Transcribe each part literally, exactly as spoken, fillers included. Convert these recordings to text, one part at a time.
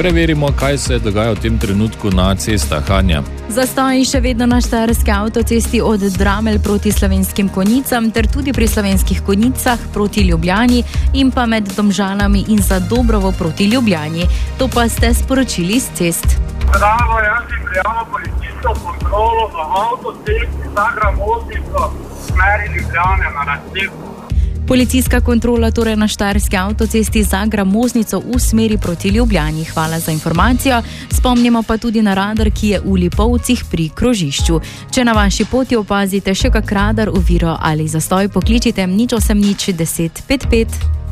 Preverimo, kaj se dogaja v tem trenutku na cestah. Anja. Zastoji še vedno na štajerski avtocesti od Dramelj proti Slovenskim Konjicam ter tudi pri Slovenskih Konjicah proti Ljubljani in pa med Domžalami in za Dobrovo proti Ljubljani. To pa ste sporočili z cest. Zdravo, jaz sem prijavil policisto kontrolo na avtocesti Zagra-Moznico v smeri Ljubljane na razcepu. Policijska kontrola torej na štajerski avtocesti Zagra-Moznico v smeri proti Ljubljani. Hvala za informacijo. Spomnimo pa tudi na radar, ki je v Lipovcih pri krožišču. Če na vaši poti opazite še kak radar, oviro ali zastoj, pokličite nič osem nič deset pet pet.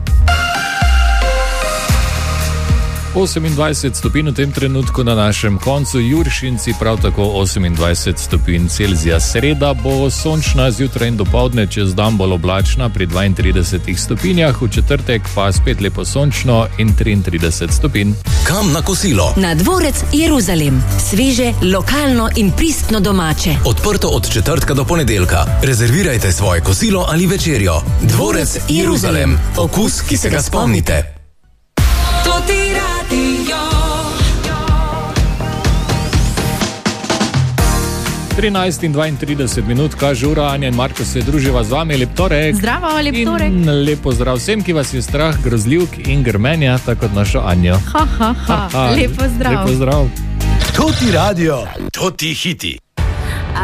osemindvajset stopinj v tem trenutku na našem koncu, Juršinci prav tako osemindvajset stopinj Celzija. Sreda bo sončna zjutraj in dopoldne, čez dan bolj oblačna pri dvaintridesetih stopinjah, v četrtek pa spet lepo sončno in triintrideset stopinj. Kam na kosilo? Na Dvorec Jeruzalem. Sveže, lokalno in pristno domače. Odprto od četrtka do ponedeljka. Rezervirajte svoje kosilo ali večerjo. Dvorec Jeruzalem. Okus, ki se ga spomnite. trinajst in dvaintrideset minut, kaže ura, Anja in Marko se druživa z vami, lep torek. Zdravo, lep torek. In lepo zdrav vsem, ki vas je strah grozljivk in grmenja, tako kot našo Anjo. Ha, ha, ha, ha. Lepo zdrav. Lepo zdrav. To ti radio, to ti hiti.